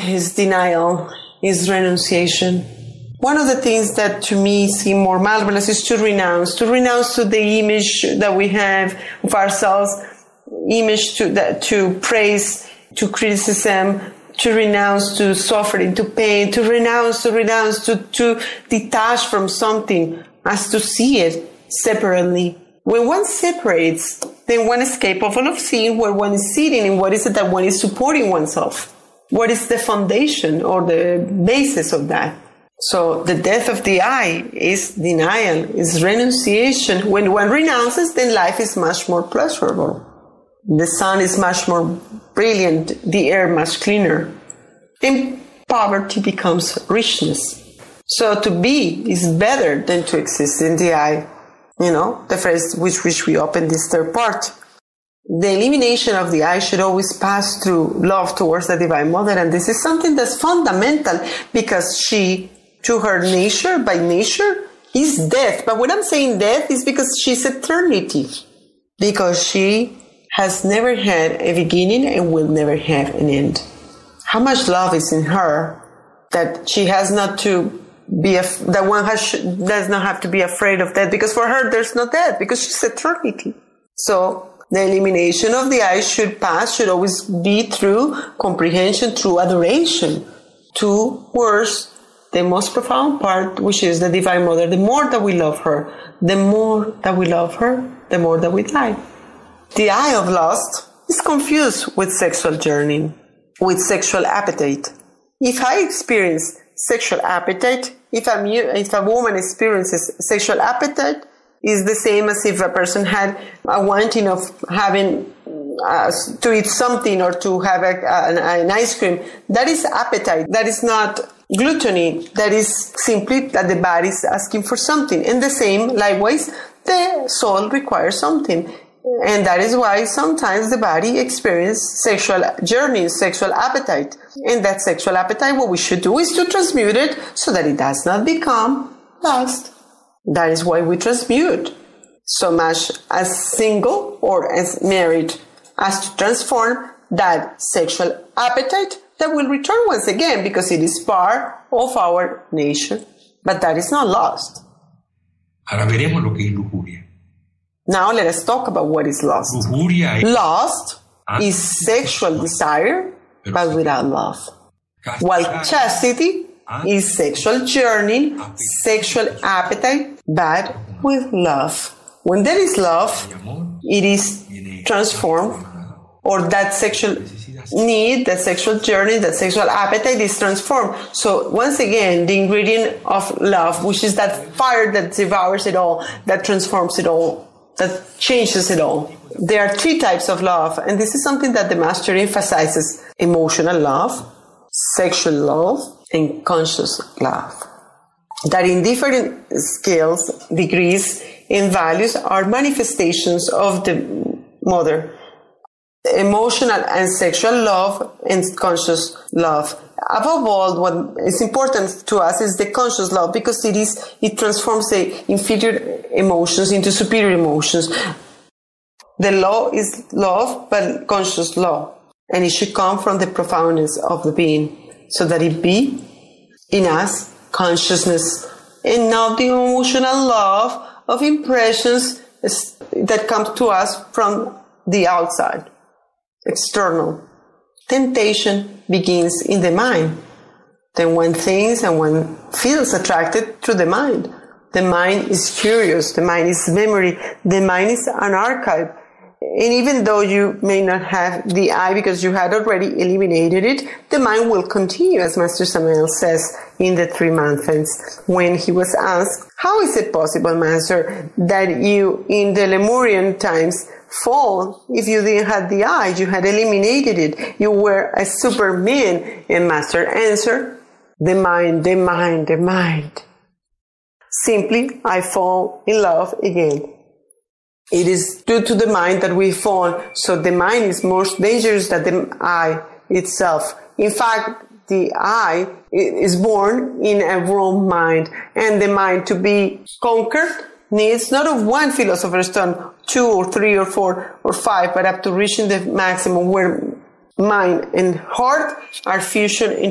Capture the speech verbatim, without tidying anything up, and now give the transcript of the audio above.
is denial, is renunciation. One of the things that to me seem more marvelous is to renounce, to renounce to the image that we have of ourselves, image to that, to praise, to criticism, to renounce to suffering, to pain, to renounce, to renounce, to, to detach from something as to see it separately. When one separates, then one is capable of seeing where one is sitting and what is it that one is supporting oneself. What is the foundation or the basis of that? So the death of the I is denial, is renunciation. When one renounces, then life is much more pleasurable. The sun is much more brilliant, the air much cleaner. And poverty becomes richness. So to be is better than to exist in the I. You know, the phrase with which we open this third part. The elimination of the I should always pass through love towards the Divine Mother. And this is something that's fundamental because she, to her nature, by nature, is death. But when I'm saying death, is because she's eternity. Because she has never had a beginning and will never have an end. How much love is in her that she has not to be, af- that one has, does not have to be afraid of death, because for her there's no death, because she's eternity. So the elimination of the I should pass, should always be through comprehension, through adoration, towards the most profound part, which is the Divine Mother. The more that we love her, the more that we love her, the more that we die. The I of lust is confused with sexual yearning, with sexual appetite. If I experience sexual appetite, if a, if a woman experiences sexual appetite, is the same as if a person had a wanting of having uh, to eat something or to have a, an, an ice cream. That is appetite. That is not gluttony. That is simply that the body is asking for something. And the same, likewise, the soul requires something. And that is why sometimes the body experiences sexual yearning, sexual appetite. And that sexual appetite, what we should do is to transmute it so that it does not become lust. That is why we transmute so much as single or as married, as to transform that sexual appetite that will return once again because it is part of our nature. But that is not lust. Ahora veremos lo que es lujuria. Now let us talk about what is lust. Lujuria es Lust is sexual desire, but without love. While chastity is sexual yearning, sexual appetite, but with love. When there is love, it is transformed, or that sexual need, that sexual journey, that sexual appetite is transformed. So once again, the ingredient of love, which is that fire that devours it all, that transforms it all, that changes it all. There are three types of love, and this is something that the Master emphasizes: emotional love, sexual love, and conscious love. That in different scales, degrees, and values are manifestations of the Mother. Emotional and sexual love and conscious love. Above all, what is important to us is the conscious love, because it is it transforms the inferior emotions into superior emotions. The law is love, but conscious law, and it should come from the profoundness of the being, so that it be in us consciousness, and not the emotional love of impressions that come to us from the outside, external. Temptation begins in the mind. Then one thinks and one feels attracted to the mind. The mind is curious. The mind is memory. The mind is an archive. And even though you may not have the I because you had already eliminated it, the mind will continue, as Master Samael says in the Three Mountains, when he was asked, how is it possible, Master, that you in the Lemurian times fall if you didn't have the I, you had eliminated it, you were a superman? And Master answered, the mind, the mind, the mind. Simply, I fall in love again. It is due to the mind that we fall, so the mind is more dangerous than the I itself. In fact, the I is born in a wrong mind, and the mind to be conquered needs not of one philosopher's stone, two or three or four or five, but up to reaching the maximum where mind and heart are fusion